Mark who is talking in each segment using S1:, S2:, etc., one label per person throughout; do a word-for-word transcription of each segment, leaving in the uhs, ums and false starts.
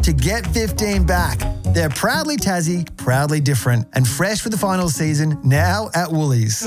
S1: to get fifteen back. They're proudly Tassie, proudly different, and fresh for the final season, now at Woolies.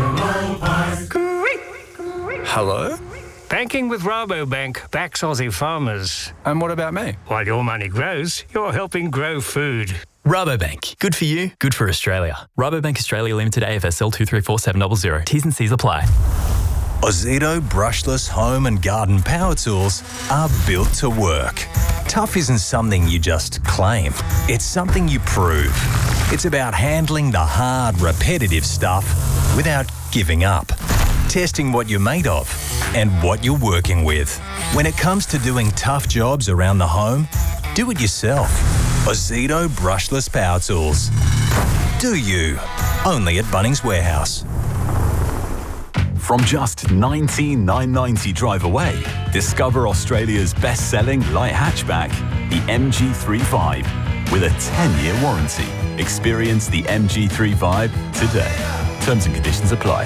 S2: Hello?
S3: Banking with Rabobank backs Aussie farmers.
S2: And what about me?
S3: While your money grows, you're helping grow food.
S4: Rabobank. Good for you, good for Australia. Rabobank Australia Limited A F S L two three four seven zero zero. T's and C's apply.
S5: Ozito brushless home and garden power tools are built to work. Tough isn't something you just claim. It's something you prove. It's about handling the hard, repetitive stuff without giving up. Testing what you're made of and what you're working with. When it comes to doing tough jobs around the home, do it yourself. Ozito brushless power tools. Do you? Only at Bunnings Warehouse.
S6: From just nineteen thousand nine hundred ninety drive away, discover Australia's best-selling light hatchback, the M G thirty-five, with a ten-year warranty. Experience the M G thirty-five today. Terms and conditions apply.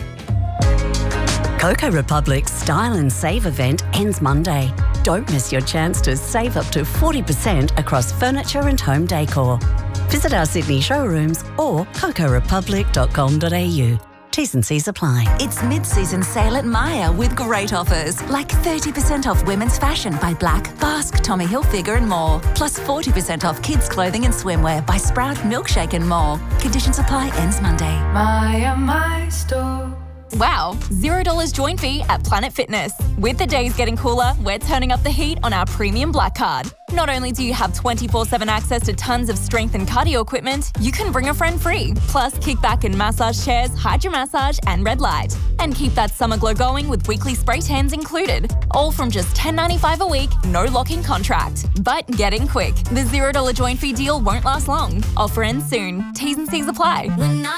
S7: Coco Republic's Style and Save event ends Monday. Don't miss your chance to save up to forty percent across furniture and home decor. Visit our Sydney showrooms or coco republic dot com dot a u. T's and C's apply.
S8: It's mid-season sale at Myer with great offers, like thirty percent off women's fashion by Black, Basque, Tommy Hilfiger and more. Plus forty percent off kids' clothing and swimwear by Sprout, Milkshake and more. Conditions apply, ends Monday.
S9: Myer, my store.
S10: Wow, zero dollars join fee at Planet Fitness. With the days getting cooler, we're turning up the heat on our premium Black Card. Not only do you have twenty-four seven access to tons of strength and cardio equipment, you can bring a friend free. Plus, kickback and massage chairs, Hydro Massage and Red Light. And keep that summer glow going with weekly spray tans included. All from just ten dollars ninety-five a week, no lock-in contract. But get in quick. The zero dollars join fee deal won't last long. Offer ends soon. T's and C's apply.